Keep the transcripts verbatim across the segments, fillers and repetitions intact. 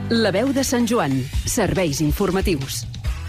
La veu de Sant Joan. Serveis informatius.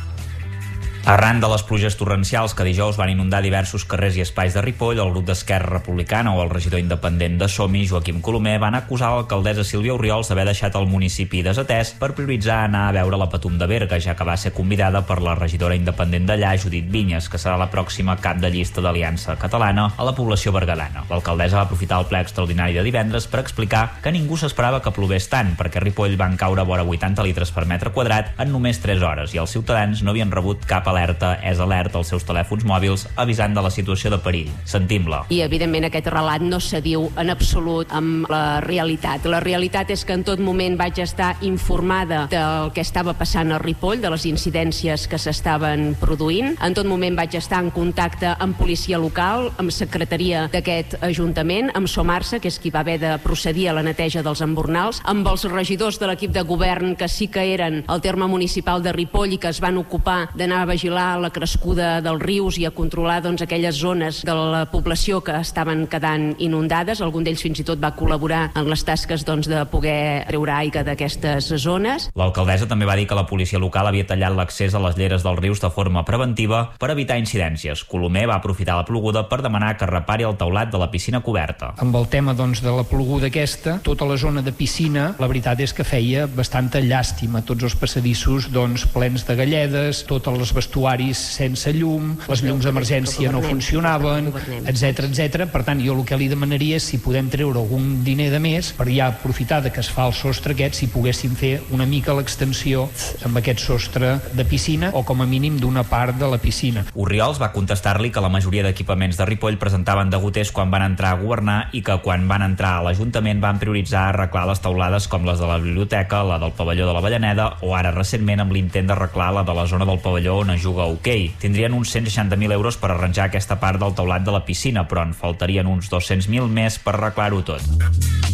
Arran de les pluges torrencials que dijous van inundar diversos carrers i espais de Ripoll, el grup d'Esquerra Republicana o el regidor independent de Som-hi, Joaquim Colomer, van acusar l'alcaldessa Sílvia Orriols d'haver deixat el municipi desatès per prioritzar anar a veure la Patum de Berga, ja que va ser convidada per la regidora independent d'allà, Judit Vinyes, que serà la pròxima cap de llista d'Aliança Catalana a la població berguedana. L'alcaldessa va aprofitar el ple extraordinari de divendres per explicar que ningú s'esperava que plogués tant, perquè a Ripoll van caure vora vuitanta litres per metre quadrat en només tres hores i els ciutadans no havien rebut cap alerta és alerta als seus telèfons mòbils avisant de la situació de perill. Sentim-la. I evidentment aquest relat no s'adiu en absolut amb la realitat. La realitat és que en tot moment vaig estar informada del que estava passant a Ripoll, de les incidències que s'estaven produint. En tot moment vaig estar en contacte amb policia local, amb secretaria d'aquest ajuntament, amb Somarsa, que és qui va haver de procedir a la neteja dels embornals, amb els regidors de l'equip de govern que sí que eren al terme municipal de Ripoll i que es van ocupar d'anar a vigilar la crescuda dels rius i a controlar doncs, aquelles zones de la població que estaven quedant inundades. Algun d'ells fins i tot va col·laborar en les tasques doncs, de poder treure aigua d'aquestes zones. L'alcaldessa també va dir que la policia local havia tallat l'accés a les lleres dels rius de forma preventiva per evitar incidències. Colomer va aprofitar la ploguda per demanar que repari el teulat de la piscina coberta. Amb el tema doncs, de la ploguda aquesta, tota la zona de piscina, la veritat és que feia bastanta llàstima. Tots els passadissos doncs, plens de galledes, tots els vestuaris sense llum, les llums d'emergència no funcionaven, etcètera, etcètera. Per tant, jo el que li demanaria és si podem treure algun diner de més per ja aprofitar de que es fa el sostre aquest, si poguéssim fer una mica l'extensió amb aquest sostre de piscina o com a mínim d'una part de la piscina. Orriols va contestar-li que la majoria d'equipaments de Ripoll presentaven degoters quan van entrar a governar i que quan van entrar a l'Ajuntament van prioritzar arreglar les teulades com les de la biblioteca, la del pavelló de l'Avellaneda o ara recentment amb l'intent d'arreglar la de la zona del pavelló on es juga a hoquei. Tindrien uns cent seixanta mil euros per arranjar aquesta part del teulat de la piscina, però en faltarien uns dos-cents mil més per arreglar-ho tot.